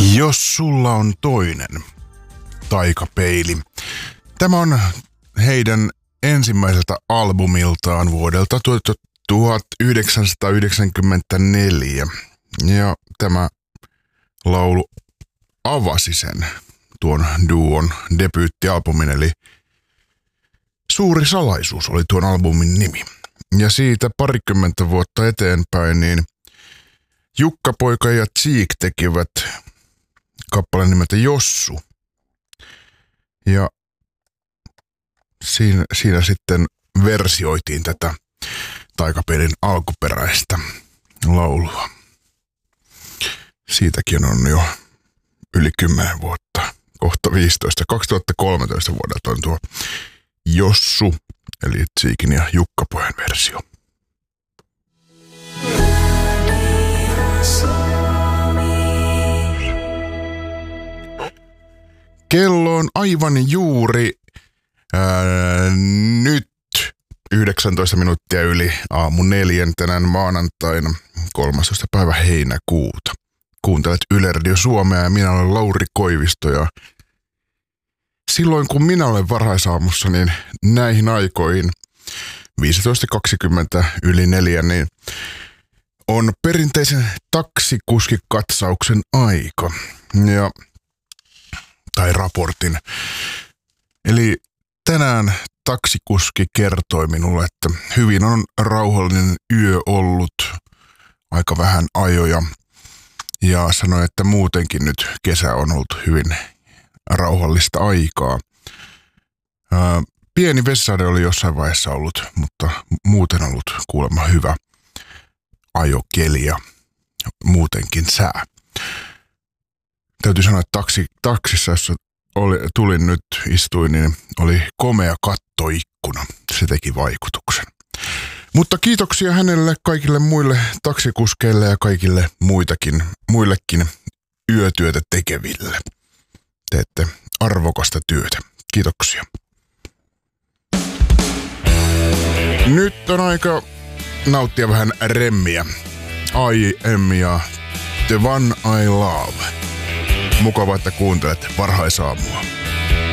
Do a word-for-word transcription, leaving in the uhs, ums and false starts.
Jos sulla on toinen, Taikapeili. Tämä on heidän ensimmäiseltä albumiltaan vuodelta tuhatyhdeksänsataayhdeksänkymmentäneljä. Ja tämä laulu avasi sen tuon duon debyyttialbumin, eli Suuri salaisuus oli tuon albumin nimi. Ja siitä parikymmentä vuotta eteenpäin, niin Jukka-poika ja Cheek tekivät kappaleen nimeltä Jossu. Ja siinä, siinä sitten versioitiin tätä Taikapeilin alkuperäistä laulua. Siitäkin on jo yli kymmenen vuotta, kohta viisitoista. kaksituhattakolmetoista vuodelta on tuo Jossu, eli Cheekin ja Jukka-pojan versio. Kello on aivan juuri ää, nyt yhdeksäntoista minuuttia yli aamu neljän tänään maanantaina kolmastoista päivä heinäkuuta. Kuuntelet Yle Radio Suomea ja minä olen Lauri Koivisto ja silloin kun minä olen varhaisaamussa, niin näihin aikoihin viisitoista kaksikymmentä yli neljä, niin on perinteisen taksikuskikatsauksen aika. Ja tai raportin. Eli tänään taksikuski kertoi minulle, että hyvin on rauhallinen yö ollut, aika vähän ajoja, ja sanoi, että muutenkin nyt kesä on ollut hyvin rauhallista aikaa. Ää, pieni vessade oli jossain vaiheessa ollut, mutta muuten ollut kuulemma hyvä ajokeli ja muutenkin sää. Täytyy sanoa, että taksi, taksissa, jossa oli, tulin nyt, istuin, niin oli komea kattoikkuna. Se teki vaikutuksen. Mutta kiitoksia hänelle, kaikille muille taksikuskeille ja kaikille muitakin, muillekin yötyötä tekeville. Teette arvokasta työtä. Kiitoksia. Nyt on aika nauttia vähän remmiä. I am ja The One I Love. Mukava, että kuuntelet varhaisaamua.